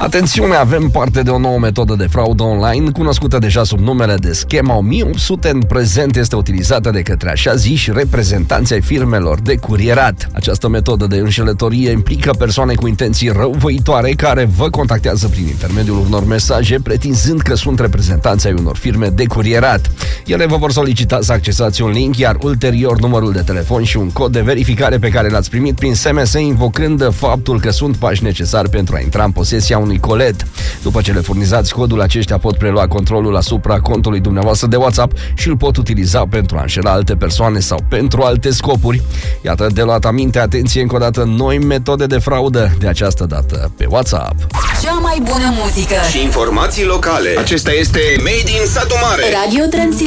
Atențiune, avem parte de o nouă metodă de fraudă online, cunoscută deja sub numele de schema 1800. În prezent este utilizată de către așa ziși reprezentanți ai firmelor de curierat. Această metodă de înșelătorie implică persoane cu intenții răuvoitoare care vă contactează prin intermediul unor mesaje pretinzând că sunt reprezentanți ai unor firme de curierat. Ele vă vor solicita să accesați un link, iar ulterior numărul de telefon și un cod de verificare pe care l-ați primit prin SMS, invocând faptul că sunt pași necesari pentru a intra în posesia unui colet. După ce le furnizați codul, aceștia pot prelua controlul asupra contului dumneavoastră de WhatsApp și îl pot utiliza pentru a înșela alte persoane sau pentru alte scopuri. Iată, de luat aminte, atenție încă o dată, noi metode de fraudă, de această dată pe WhatsApp. Cea mai bună muzică și informații locale. Acesta este Made in Satu Mare. Radio Transilvania.